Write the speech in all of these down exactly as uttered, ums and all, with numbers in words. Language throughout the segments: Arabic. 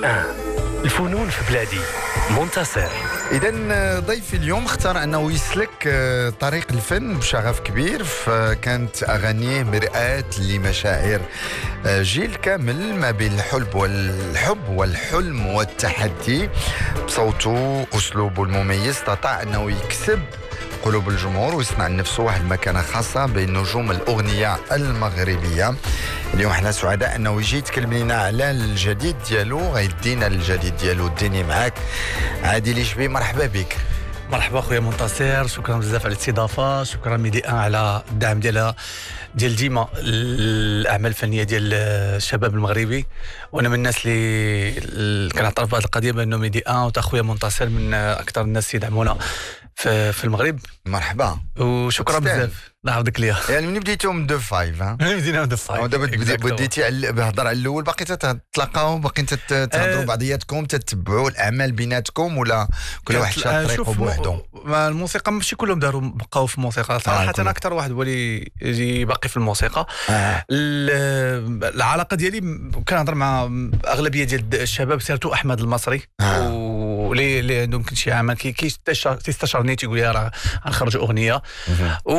آه. الفنون في بلادي منتصر. إذا ضيفي اليوم اختار أنه يسلك طريق الفن بشغف كبير، فكانت أغانيه مرآة لمشاعر جيل كامل ما بين الحلم والحب والحلم والتحدي. بصوته أسلوبه المميز استطاع أنه يكسب قلوب الجمهور ويصنع لنفسه واحد المكانة خاصة بين نجوم الأغنية المغربية. اليوم احنا سعداء انه يجي يتكلم لنا على الجديد ديالو، غيدينا الجديد ديالو. الدنيا معاك عادل شبي، مرحبا بك. مرحبا خويا منتصر، شكرا بزاف على الاستضافه، شكرا ميدي ان على الدعم ديالها ديال ديما الاعمال الفنيه ديال الشباب المغربي. وانا من الناس اللي كنعترف بهذه القضيه بانه ميدي ان وتا خويا منتصر من اكثر الناس يدعمونا في, في المغرب. مرحبا وشكرا بزاف، الله يعاوضك ليا. يعني من بديتو من دو فايف ها بدينا من دو فايف ودابا بديتي بهضر على الاول، باقي تتلاقاو، باقي تهضروا بعضياتكم، تتبعوا الاعمال بيناتكم، ولا كل واحد شاد طريقه بوحدو؟ الموسيقى ماشي كلهم داروا بقاو في الموسيقى صراحه. آه انا اكثر واحد هو اللي يجي باقي في الموسيقى. آه. العلاقه ديالي كنهضر مع اغلبيه ديال الشباب، سيرتو احمد المصري. آه. ولي اللي عندهم كل شي عمل كيستشارني تيقول لي راه غنخرجوا اغنيه. و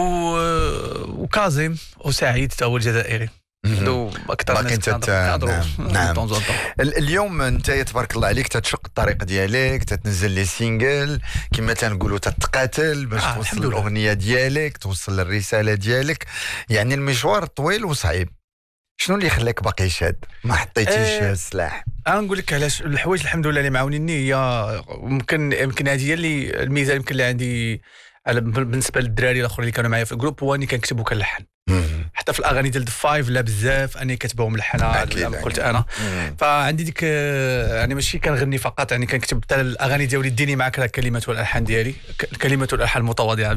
وكاظم وسعيد حتى هو الجزائري. دو اكثر ناس كنهضروا. نعم, نعم. اليوم انت تبارك الله عليك تتشق الطريق ديالك، تتنزل لي سينجل كما تنقولوا، تتقاتل باش آه توصل الاغنيه ديالك، توصل الرساله ديالك. يعني المشوار طويل وصعيب. شنو اللي خلاك باقي شاد ما حطيتيش أه السلاح؟ انا نقول لك علاش. الحوايج الحمد لله اللي معاونيني هي يمكن يمكن هذه هي اللي الميزه يمكن اللي عندي بالنسبه للدراري الاخرين اللي كانوا معايا في الجروب، هو اني كنكتب وكنلحن. حتى في الاغاني ديال فايف لا بزاف اني كتبهم ملحنه كما قلت انا. فعندي ديك يعني ماشي كنغني فقط، يعني كنكتب حتى الاغاني ديالي ديني معاك الكلمات والالحان ديالي، الكلمات والالحان المتواضعه